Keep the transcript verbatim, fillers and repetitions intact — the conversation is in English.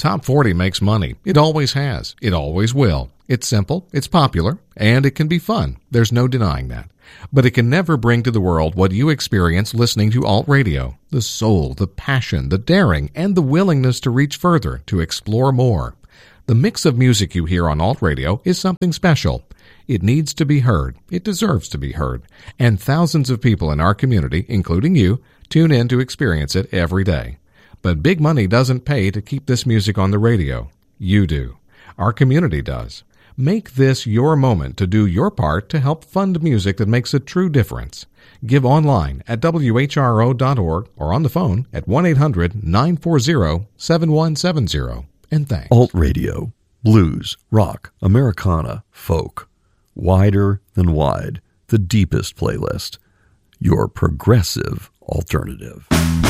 Top forty makes money. It always has. It always will. It's simple, it's popular, and it can be fun. There's no denying that. But it can never bring to the world what you experience listening to alt radio. The soul, the passion, the daring, and the willingness to reach further, to explore more. The mix of music you hear on alt radio is something special. It needs to be heard. It deserves to be heard. And thousands of people in our community, including you, tune in to experience it every day. But big money doesn't pay to keep this music on the radio. You do. Our community does. Make this your moment to do your part to help fund music that makes a true difference. Give online at W H R O dot org or on the phone at one eight hundred nine four zero seven one seven zero. And thanks. Alt Radio. Blues, rock, Americana, folk. Wider than wide. The deepest playlist. Your progressive alternative.